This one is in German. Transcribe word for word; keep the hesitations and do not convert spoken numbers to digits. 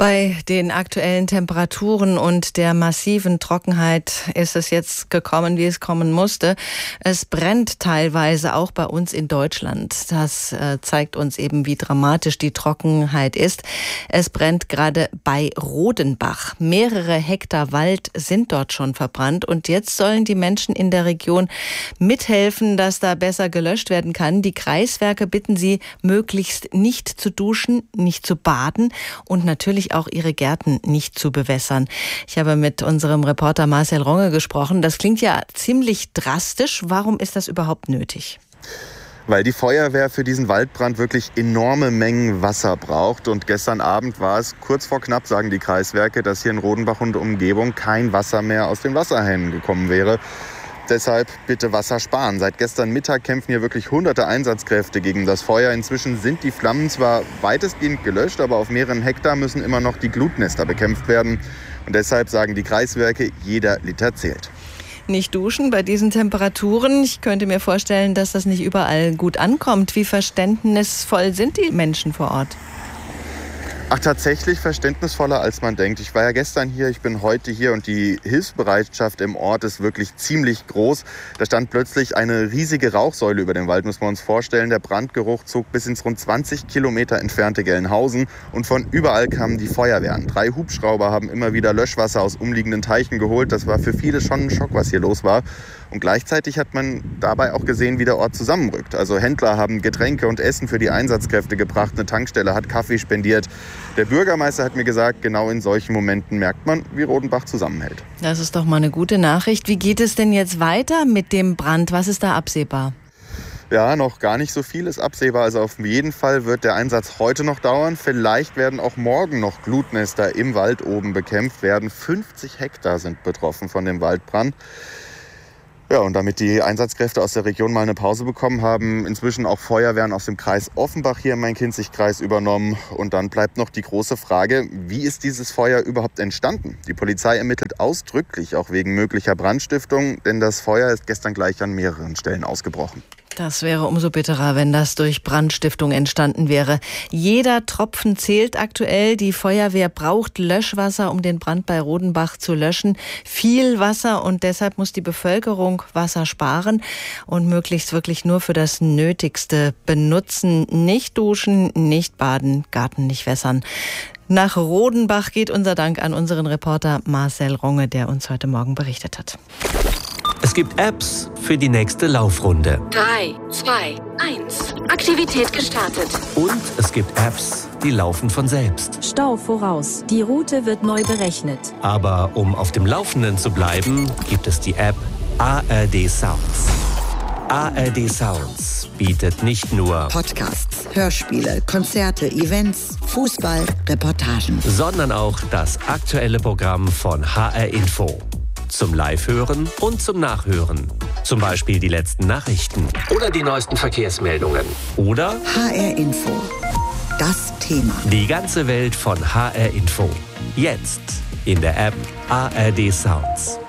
Bei den aktuellen Temperaturen und der massiven Trockenheit ist es jetzt gekommen, wie es kommen musste. Es brennt teilweise auch bei uns in Deutschland. Das äh, zeigt uns eben, wie dramatisch die Trockenheit ist. Es brennt gerade bei Rodenbach. Mehrere Hektar Wald sind dort schon verbrannt und jetzt sollen die Menschen in der Region mithelfen, dass da besser gelöscht werden kann. Die Kreiswerke bitten sie, möglichst nicht zu duschen, nicht zu baden und natürlich auch ihre Gärten nicht zu bewässern. Ich habe mit unserem Reporter Marcel Ronge gesprochen. Das klingt ja ziemlich drastisch. Warum ist das überhaupt nötig? Weil die Feuerwehr für diesen Waldbrand wirklich enorme Mengen Wasser braucht. Und gestern Abend war es kurz vor knapp, sagen die Kreiswerke, dass hier in Rodenbach und Umgebung kein Wasser mehr aus den Wasserhähnen gekommen wäre. Deshalb bitte Wasser sparen. Seit gestern Mittag kämpfen hier wirklich hunderte Einsatzkräfte gegen das Feuer. Inzwischen sind die Flammen zwar weitestgehend gelöscht, aber auf mehreren Hektar müssen immer noch die Glutnester bekämpft werden. Und deshalb sagen die Kreiswerke, jeder Liter zählt. Nicht duschen bei diesen Temperaturen. Ich könnte mir vorstellen, dass das nicht überall gut ankommt. Wie verständnisvoll sind die Menschen vor Ort? Ach, tatsächlich verständnisvoller, als man denkt. Ich war ja gestern hier, ich bin heute hier und die Hilfsbereitschaft im Ort ist wirklich ziemlich groß. Da stand plötzlich eine riesige Rauchsäule über dem Wald, muss man uns vorstellen. Der Brandgeruch zog bis ins rund zwanzig Kilometer entfernte Gelnhausen und von überall kamen die Feuerwehren. Drei Hubschrauber haben immer wieder Löschwasser aus umliegenden Teichen geholt. Das war für viele schon ein Schock, was hier los war. Und gleichzeitig hat man dabei auch gesehen, wie der Ort zusammenrückt. Also Händler haben Getränke und Essen für die Einsatzkräfte gebracht. Eine Tankstelle hat Kaffee spendiert. Der Bürgermeister hat mir gesagt, genau in solchen Momenten merkt man, wie Rodenbach zusammenhält. Das ist doch mal eine gute Nachricht. Wie geht es denn jetzt weiter mit dem Brand? Was ist da absehbar? Ja, noch gar nicht so viel ist absehbar. Also auf jeden Fall wird der Einsatz heute noch dauern. Vielleicht werden auch morgen noch Glutnester im Wald oben bekämpft werden. fünfzig Hektar sind betroffen von dem Waldbrand. Ja, und damit die Einsatzkräfte aus der Region mal eine Pause bekommen, haben inzwischen auch Feuerwehren aus dem Kreis Offenbach hier im Main-Kinzig-Kreis übernommen. Und dann bleibt noch die große Frage, wie ist dieses Feuer überhaupt entstanden? Die Polizei ermittelt ausdrücklich, auch wegen möglicher Brandstiftung, denn das Feuer ist gestern gleich an mehreren Stellen ausgebrochen. Das wäre umso bitterer, wenn das durch Brandstiftung entstanden wäre. Jeder Tropfen zählt aktuell. Die Feuerwehr braucht Löschwasser, um den Brand bei Rodenbach zu löschen. Viel Wasser und deshalb muss die Bevölkerung Wasser sparen und möglichst wirklich nur für das Nötigste benutzen. Nicht duschen, nicht baden, Garten nicht wässern. Nach Rodenbach geht unser Dank an unseren Reporter Marcel Ronge, der uns heute Morgen berichtet hat. Es gibt Apps für die nächste Laufrunde. drei, zwei, eins. Aktivität gestartet. Und es gibt Apps, die laufen von selbst. Stau voraus. Die Route wird neu berechnet. Aber um auf dem Laufenden zu bleiben, gibt es die App A R D Sounds. A R D Sounds bietet nicht nur Podcasts, Hörspiele, Konzerte, Events, Fußball, Reportagen, sondern auch das aktuelle Programm von H R Info. Zum Live-Hören und zum Nachhören. Zum Beispiel die letzten Nachrichten. Oder die neuesten Verkehrsmeldungen. Oder H R Info. Das Thema. Die ganze Welt von H R Info. Jetzt in der App A R D Sounds.